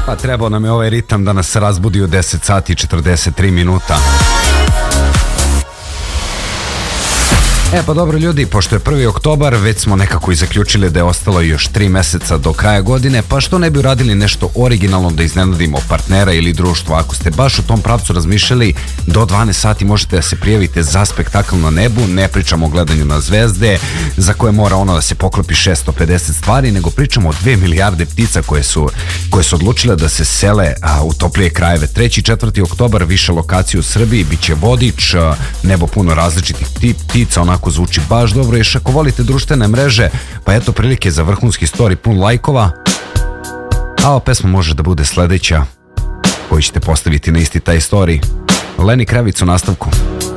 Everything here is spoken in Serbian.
Pa trebao nam je ovaj ritam da nas razbudi u 10 sati i 43 minuta. Pa dobro ljudi, pošto je 1. oktobar, već smo nekako i zaključili da je ostalo još 3 meseca do kraja godine, pa što ne bi uradili nešto originalno da iznenadimo partnera ili društvo. Ako ste baš u tom pravcu razmišljali, do 12 sati možete da se prijavite za spektakl na nebu. Ne pričamo o gledanju na zvezde, za koje mora da se poklopi 650 stvari, nego pričamo o 2 milijarde ptica koje su odlučile da se sele u toplije krajeve. 3. i 4. oktobar, više lokacije u Srbiji, bit će vodič, nebo puno različitih ptica, onako zvuči baš dobro. Još ako volite društvene mreže, pa eto prilike za vrhunski story pun lajkova. A ova pesma može da bude sledeća koju ćete postaviti na isti taj story. Lenny Kravitz u nastavku.